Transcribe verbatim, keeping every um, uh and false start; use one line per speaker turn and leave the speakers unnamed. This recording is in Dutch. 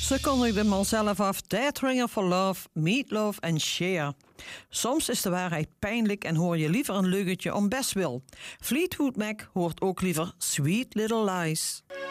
Ze kondigden onszelf af, Dead Ringer for Love, Meatloaf en Cher. Soms is de waarheid pijnlijk en hoor je liever een leugentje om bestwil. Fleetwood Mac hoort ook liever Sweet Little Lies.